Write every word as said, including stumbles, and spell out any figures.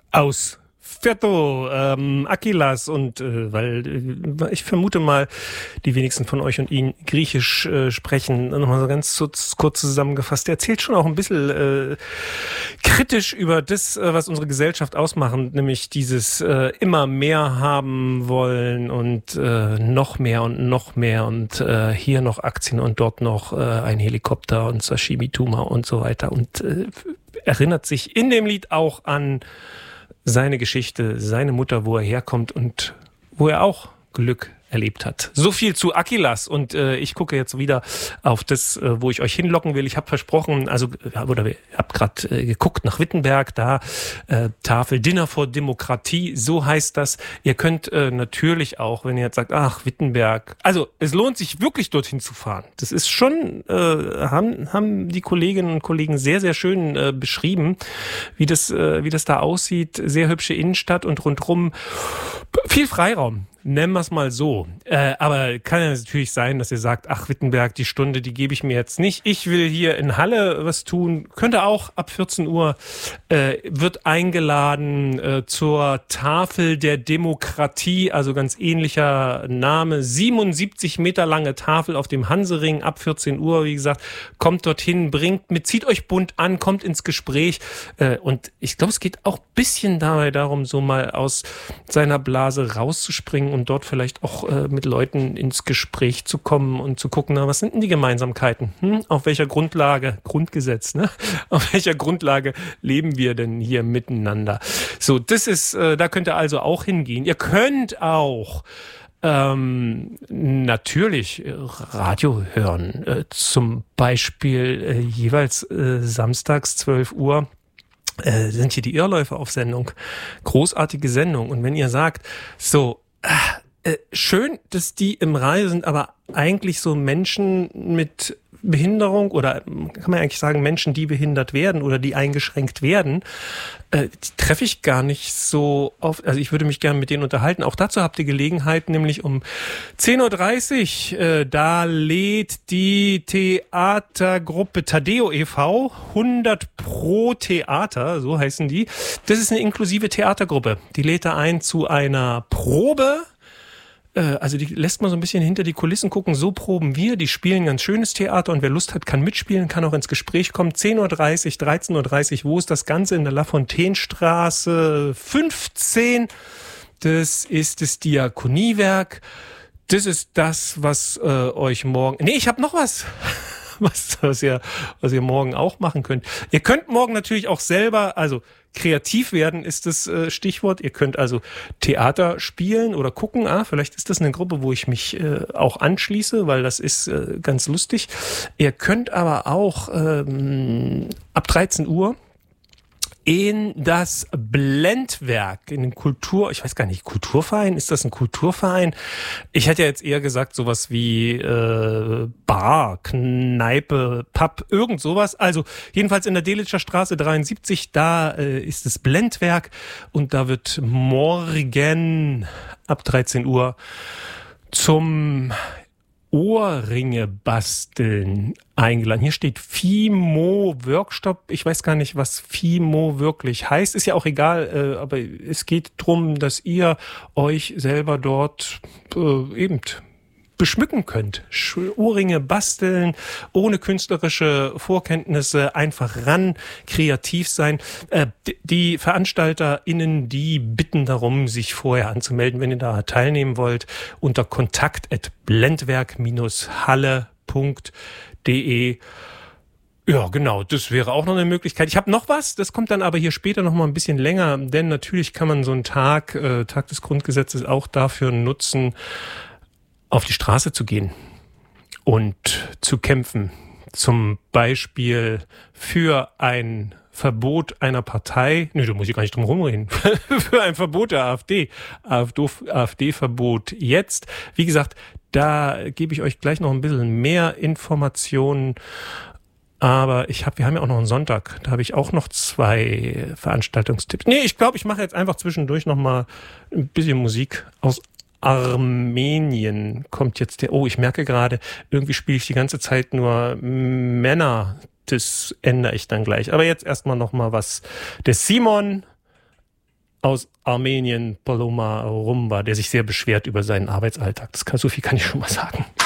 Aus Viertel, ähm, Achillas und äh, weil äh, ich vermute mal, die wenigsten von euch und ihn Griechisch äh, sprechen. Nochmal so ganz so, kurz zusammengefasst. Er erzählt schon auch ein bisschen äh, kritisch über das, äh, was unsere Gesellschaft ausmacht, nämlich dieses äh, immer mehr haben wollen und äh, noch mehr und noch mehr und äh, hier noch Aktien und dort noch äh, ein Helikopter und Sashimi-Tuma und so weiter und äh, erinnert sich in dem Lied auch an seine Geschichte, seine Mutter, wo er herkommt und wo er auch Glück erlebt hat. So viel zu Achillas und äh, ich gucke jetzt wieder auf das, äh, wo ich euch hinlocken will. Ich habe versprochen, also oder ich habe gerade äh, geguckt nach Wittenberg, da äh, Tafel Dinner for Demokratie, so heißt das. Ihr könnt äh, natürlich auch, wenn ihr jetzt sagt, ach Wittenberg, also es lohnt sich wirklich dorthin zu fahren. Das ist schon, äh, haben, haben die Kolleginnen und Kollegen sehr, sehr schön äh, beschrieben, wie das, äh, wie das da aussieht. Sehr hübsche Innenstadt und rundrum viel Freiraum. Nennen wir es mal so. Äh, aber kann ja natürlich sein, dass ihr sagt, ach Wittenberg, die Stunde, die gebe ich mir jetzt nicht. Ich will hier in Halle was tun. Könnte auch ab vierzehn Uhr, äh, wird eingeladen äh, zur Tafel der Demokratie, also ganz ähnlicher Name. siebenundsiebzig Meter lange Tafel auf dem Hansering ab vierzehn Uhr. Wie gesagt, kommt dorthin, bringt mit, zieht euch bunt an, kommt ins Gespräch. Äh, und ich glaube, es geht auch ein bisschen dabei darum, so mal aus seiner Blase rauszuspringen und dort vielleicht auch äh, mit Leuten ins Gespräch zu kommen und zu gucken, na, was sind denn die Gemeinsamkeiten? Hm? Auf welcher Grundlage, Grundgesetz, ne? Auf welcher Grundlage leben wir denn hier miteinander? So, das ist, äh, da könnt ihr also auch hingehen. Ihr könnt auch ähm, natürlich äh, Radio hören, äh, zum Beispiel äh, jeweils äh, samstags zwölf Uhr. Äh, sind hier die Irrläufer auf Sendung. Großartige Sendung. Und wenn ihr sagt, so, äh, schön, dass die im Radio sind, aber eigentlich so Menschen mit Behinderung oder kann man eigentlich sagen Menschen, die behindert werden oder die eingeschränkt werden, äh, die treffe ich gar nicht so oft. Also ich würde mich gerne mit denen unterhalten. Auch dazu habt ihr Gelegenheit, nämlich um zehn Uhr dreißig, äh, da lädt die Theatergruppe Tadeo e V hundert pro Theater, so heißen die. Das ist eine inklusive Theatergruppe. Die lädt da ein zu einer Probe. Also die lässt man so ein bisschen hinter die Kulissen gucken, so proben wir, die spielen ganz schönes Theater und wer Lust hat, kann mitspielen, kann auch ins Gespräch kommen. zehn Uhr dreißig, dreizehn Uhr dreißig, wo ist das Ganze? In der Lafontainestraße fünfzehn. Das ist das Diakoniewerk. Das ist das, was äh, euch morgen... Nee, ich habe noch was. Was, was ihr, was ihr morgen auch machen könnt. Ihr könnt morgen natürlich auch selber, also kreativ werden ist das äh, Stichwort. Ihr könnt also Theater spielen oder gucken. Ah, vielleicht ist das eine Gruppe, wo ich mich äh, auch anschließe, weil das ist äh, ganz lustig. Ihr könnt aber auch ähm, ab dreizehn Uhr in das Blendwerk, in den Kultur, ich weiß gar nicht, Kulturverein, ist das ein Kulturverein? Ich hätte ja jetzt eher gesagt sowas wie äh, Bar, Kneipe, Pub, irgend sowas. Also jedenfalls in der Delitzscher Straße dreiundsiebzig, da äh, ist das Blendwerk und da wird morgen ab dreizehn Uhr zum Ohrringe basteln eingeladen. Hier steht Fimo Workshop. Ich weiß gar nicht, was Fimo wirklich heißt. Ist ja auch egal, äh, aber es geht drum, dass ihr euch selber dort äh, eben beschmücken könnt. Ohrringe basteln, ohne künstlerische Vorkenntnisse, einfach ran, kreativ sein. Äh, die VeranstalterInnen, die bitten darum, sich vorher anzumelden, wenn ihr da teilnehmen wollt, unter kontakt at blendwerk halle punkt de. Ja, genau, das wäre auch noch eine Möglichkeit. Ich habe noch was, das kommt dann aber hier später noch mal ein bisschen länger, denn natürlich kann man so einen Tag, äh, Tag des Grundgesetzes auch dafür nutzen, auf die Straße zu gehen und zu kämpfen. Zum Beispiel für ein Verbot einer Partei, nee, da muss ich gar nicht drum rumreden, für ein Verbot der AfD, AfD-Verbot jetzt. Wie gesagt, da gebe ich euch gleich noch ein bisschen mehr Informationen. Aber ich hab, wir haben ja auch noch einen Sonntag, da habe ich auch noch zwei Veranstaltungstipps. Nee, ich glaube, ich mache jetzt einfach zwischendurch noch mal ein bisschen Musik aus Armenien kommt jetzt der, oh, ich merke gerade, irgendwie spiele ich die ganze Zeit nur Männer. Das ändere ich dann gleich. Aber jetzt erstmal noch mal was. Der Simon aus Armenien, Paloma Rumba, der sich sehr beschwert über seinen Arbeitsalltag. Das kann, so viel kann ich schon mal sagen.